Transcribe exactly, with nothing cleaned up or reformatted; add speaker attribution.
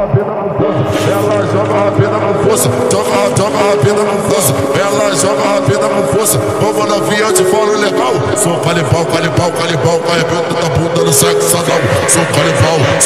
Speaker 1: rapida no fosso, ela joga rapida no fosso, joga, joga rapida no fosso, ela joga rapida no fosso. Vamos novinha, eu te falo legal. Sou calipau, calipau, calipau, arrebento da bunda no sexo anal. Sou calipau,